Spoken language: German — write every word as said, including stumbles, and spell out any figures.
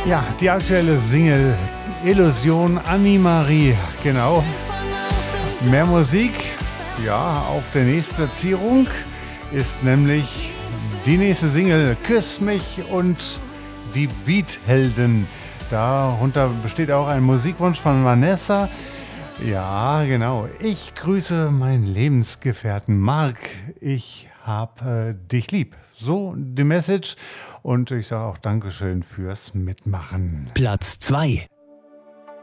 Ja, die aktuelle Single Illusion Annemarie, genau. Mehr Musik, ja, auf der nächsten Platzierung ist nämlich die nächste Single Küss mich und die Beathelden. Darunter besteht auch ein Musikwunsch von Vanessa. Ja, genau. Ich grüße meinen Lebensgefährten Marc. Ich hab äh, dich lieb. So die Message. Und ich sage auch Dankeschön fürs Mitmachen. Platz zwei.